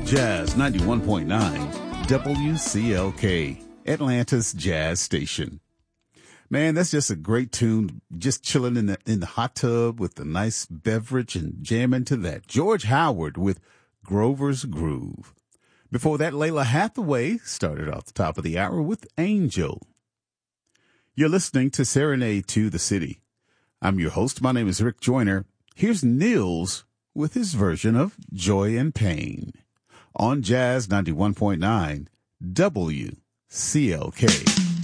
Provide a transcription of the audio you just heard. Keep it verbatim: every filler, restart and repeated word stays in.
Jazz ninety-one point nine, W C L K, Atlanta's Jazz Station. Man, that's just a great tune. Just chilling in the in the hot tub with a nice beverage and jamming to that. George Howard with Grover's Groove. Before that, Layla Hathaway started off the top of the hour with Angel. You're listening to Serenade to the City. I'm your host. My name is Rick Joyner. Here's Nils with his version of Joy and Pain on Jazz ninety-one point nine W C L K.